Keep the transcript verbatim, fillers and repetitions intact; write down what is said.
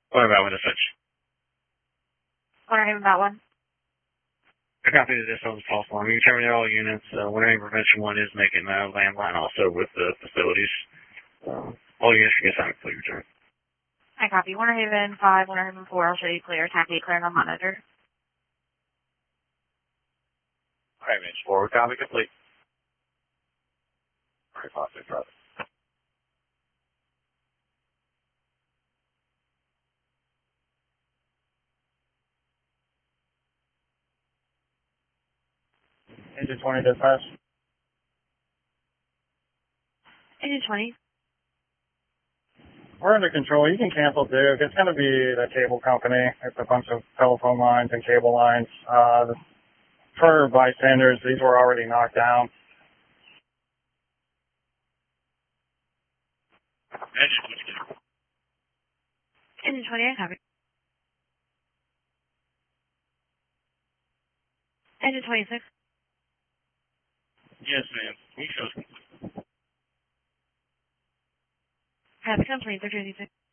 What about when to switch? Wondering about one. A copy of this on the false alarm. You can terminate all units. Uh, Winter Prevention one is making a landline also with the facilities. Um, all units can get assigned fully return. I copy. Winter Haven five, Winter Haven four. I'll show you clear. Attack eight, clearing on monitor. Alright, Mitch. Forward copy complete. Alright, positive, brother. Engine twenty dispatch. Engine twenty. We're under control. You can cancel Duke. It's going to be the cable company. It's a bunch of telephone lines and cable lines. Uh, for bystanders, these were already knocked down. Engine twenty, I copy. Engine twenty-six. Yes, ma'am. You show us. Copy, complete. they're twenty-six.